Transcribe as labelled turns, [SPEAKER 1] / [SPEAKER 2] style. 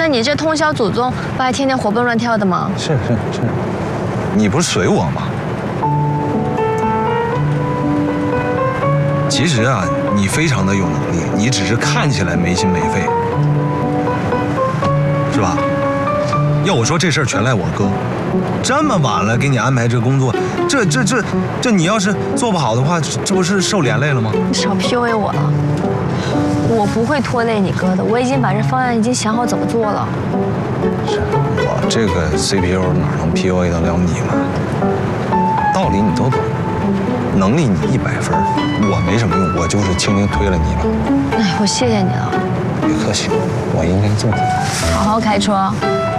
[SPEAKER 1] 你这通宵祖宗，不还天天活蹦乱跳的吗？
[SPEAKER 2] 是，你不是随我吗？其实啊，你非常的有能力，你只是看起来没心没肺，是吧？要我说这事儿全赖我哥，这么晚了给你安排这工作，这你要是做不好的话，这不是受连累了吗？
[SPEAKER 1] 你少 PUA 我了，我不会拖累你哥的，我已经把这方案已经想好怎么做了。
[SPEAKER 2] 是我这个 CPU 哪能 PUA 得了你嘛？道理你都懂，能力你100分，我没什么用，我就是轻轻推了你了。
[SPEAKER 1] 哎，我谢谢你了。
[SPEAKER 2] 别客气，我应该做的。
[SPEAKER 1] 好好开车。